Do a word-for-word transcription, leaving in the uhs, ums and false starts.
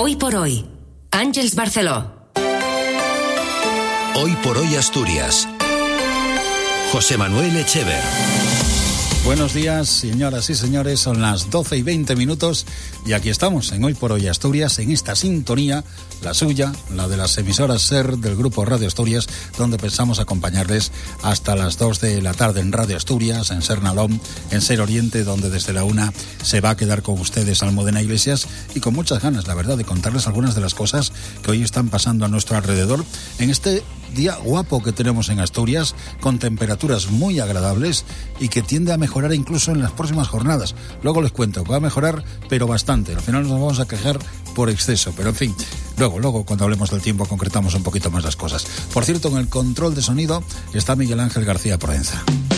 Hoy por hoy, Àngels Barceló. Hoy por hoy Asturias. José Manuel Echever. Buenos días, señoras y señores, son las doce y veinte minutos y aquí estamos en Hoy por Hoy Asturias, en esta sintonía, la suya, la de las emisoras SER del Grupo Radio Asturias, donde pensamos acompañarles hasta las dos de la tarde en Radio Asturias, en SER Nalón, en SER Oriente, donde desde la una se va a quedar con ustedes Almudena Iglesias y con muchas ganas, la verdad, de contarles algunas de las cosas que hoy están pasando a nuestro alrededor en este día guapo que tenemos en Asturias, con temperaturas muy agradables y que tiende a mejorar incluso en las próximas jornadas. Luego les cuento que va a mejorar, pero bastante. Al final nos vamos a quejar por exceso, pero en fin, luego, luego cuando hablemos del tiempo concretamos un poquito más las cosas. Por cierto, en el control de sonido está Miguel Ángel García Proenza.